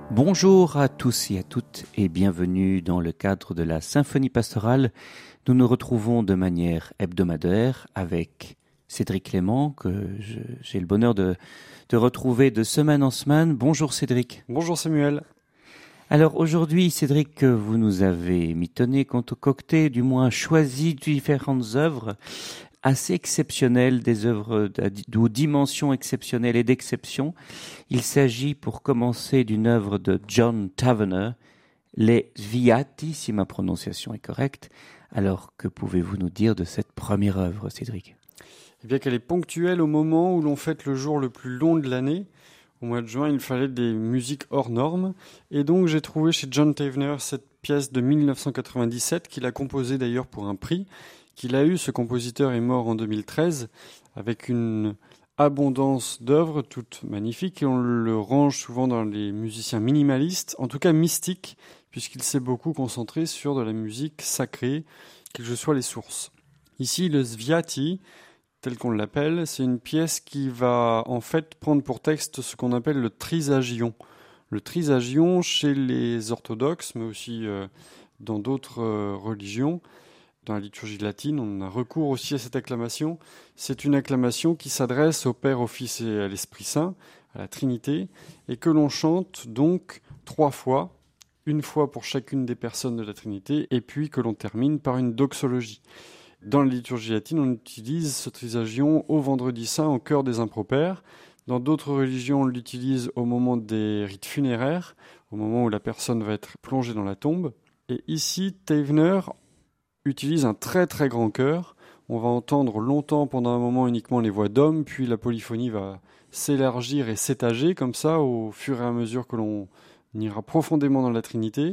Bonjour à tous et à toutes et bienvenue dans le cadre de la Symphonie pastorale. Nous nous retrouvons de manière hebdomadaire avec Cédric Clément, que j'ai le bonheur de retrouver de semaine en semaine. Bonjour Cédric. Bonjour Samuel. Alors aujourd'hui, Cédric, vous nous avez mitonné, concocté, du moins choisi différentes œuvres assez exceptionnelles, des œuvres aux dimensions exceptionnelles et d'exception. Il s'agit pour commencer d'une œuvre de John Tavener, Les Sviati, si ma prononciation est correcte. Alors, que pouvez-vous nous dire de cette première œuvre, Cédric ? Eh bien qu'elle est ponctuelle au moment où l'on fête le jour le plus long de l'année. Au mois de juin, il fallait des musiques hors normes. Et donc, j'ai trouvé chez John Tavener cette pièce de 1997, qu'il a composée d'ailleurs pour un prix qu'il a eu. Ce compositeur est mort en 2013, avec une abondance d'œuvres, toutes magnifiques, et on le range souvent dans les musiciens minimalistes, en tout cas mystiques, puisqu'il s'est beaucoup concentré sur de la musique sacrée, quelles que soient les sources. Ici, le Sviati, tel qu'on l'appelle, c'est une pièce qui va en fait prendre pour texte ce qu'on appelle le trisagion. Le trisagion, chez les orthodoxes, mais aussi dans d'autres religions, dans la liturgie latine, on a recours aussi à cette acclamation. C'est une acclamation qui s'adresse au Père, au Fils et à l'Esprit Saint, à la Trinité, et que l'on chante donc 3 fois, une fois pour chacune des personnes de la Trinité, et puis que l'on termine par une doxologie. Dans la liturgie latine, on utilise ce trisagion au vendredi saint, au cœur des impropères. Dans d'autres religions, on l'utilise au moment des rites funéraires, au moment où la personne va être plongée dans la tombe. Et ici, Tavener utilise un très très grand chœur. On va entendre longtemps, pendant un moment, uniquement les voix d'hommes, puis la polyphonie va s'élargir et s'étager comme ça, au fur et à mesure que l'on ira profondément dans la Trinité.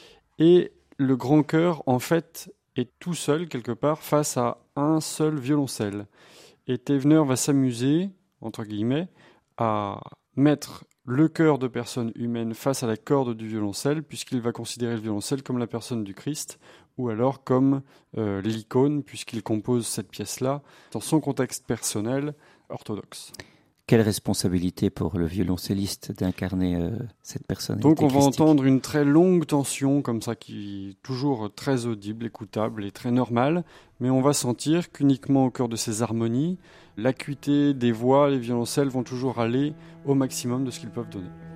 Et le grand chœur, en fait, est tout seul, quelque part, face à un seul violoncelle. Et Tavener va s'amuser, entre guillemets, à mettre le cœur de personnes humaines face à la corde du violoncelle, puisqu'il va considérer le violoncelle comme la personne du Christ, ou alors comme l'icône, puisqu'il compose cette pièce-là dans son contexte personnel orthodoxe. Quelle responsabilité pour le violoncelliste d'incarner cette personnalité Donc on va christique. entendre une très longue tension, comme ça, qui est toujours très audible, écoutable et très normale, mais on va sentir qu'uniquement au cœur de ces harmonies, l'acuité des voix, les violoncelles vont toujours aller au maximum de ce qu'ils peuvent donner.